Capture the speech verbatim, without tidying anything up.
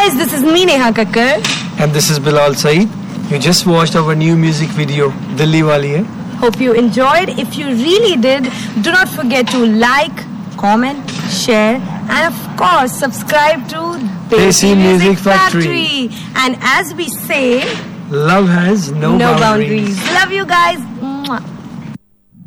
guys, this is me Neha Kakkar. And this is Bilal Saeed. You just watched our new music video, Dilli Wali Hai. Hope you enjoyed. If you really did, do not forget to like, comment, share, and of course, subscribe to Desi Music Factory. And as we say, love has no, no boundaries. boundaries. Love you guys.